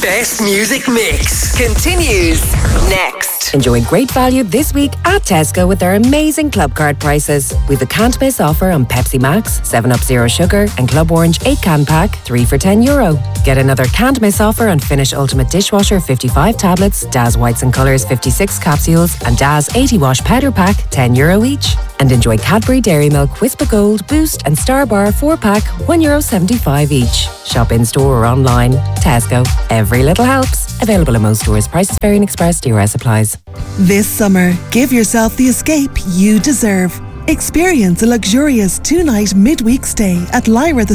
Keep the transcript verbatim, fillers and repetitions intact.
best music mix continues next. Enjoy great value this week at Tesco with their amazing Club Card prices. With a can't miss offer on Pepsi Max, seven up Zero Sugar and Club Orange eight can pack, three for ten euro. Get another can't miss offer on Finish Ultimate Dishwasher fifty-five tablets, Daz Whites and Colours fifty-six capsules and Daz eighty wash powder pack, ten euro each. And enjoy Cadbury Dairy Milk, Whisper Gold, Boost and Star Bar four pack, one euro seventy-five each. Shop in store or online. Tesco. Every little helps. Available in most stores. Prices vary and express D R S applies. This summer, give yourself the escape you deserve. Experience a luxurious two-night midweek stay at Lyra the